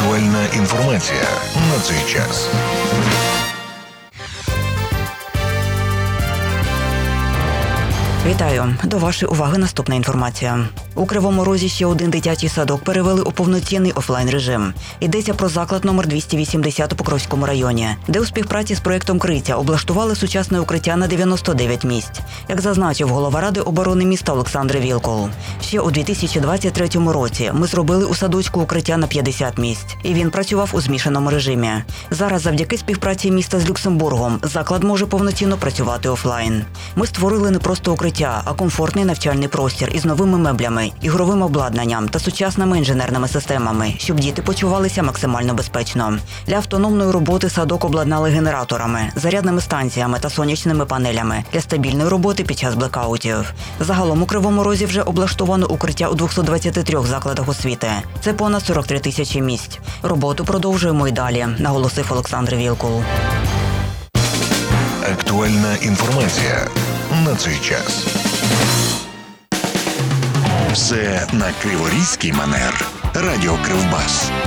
Актуальна інформація на цей час. Вітаю! До вашої уваги наступна інформація. У Кривому Розі ще один дитячий садок перевели у повноцінний офлайн-режим. Йдеться про заклад номер 280 у Покровському районі, де у співпраці з проєктом «Криця» облаштували сучасне укриття на 99 місць. Як зазначив голова Ради оборони міста Олександр Вілкул. Ще у 2023 році ми зробили у садочку укриття на 50 місць. І він працював у змішаному режимі. Зараз завдяки співпраці міста з Люксембургом заклад може повноцінно працювати офлайн. Ми створили не просто укриття, а комфортний навчальний простір із новими меблями, ігровим обладнанням та сучасними інженерними системами, щоб діти почувалися максимально безпечно. Для автономної роботи садок обладнали генераторами, зарядними станціями та сонячними панелями для стабільної роботи під час блекаутів. Загалом у Кривому Розі вже облаштовано укриття у 223 закладах освіти. Це понад 43 тисячі місць. Роботу продовжуємо й далі, наголосив Олександр Вілкул. Актуальна інформація на цей час. Все на криворізький манер. Радіо Кривбас.